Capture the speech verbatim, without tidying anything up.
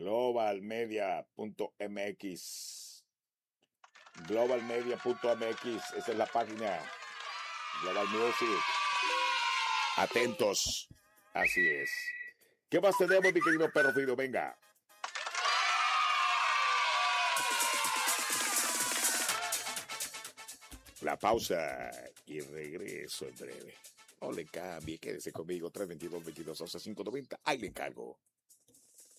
global media punto m x. global media punto m x, esa es la página. Global Music. Atentos. Así es. ¿Qué más tenemos, mi querido perro fino? Venga. La pausa y regreso en breve. No le cambie, quédese conmigo. tres dos dos, veintidós once, cinco noventa. Ahí le encargo.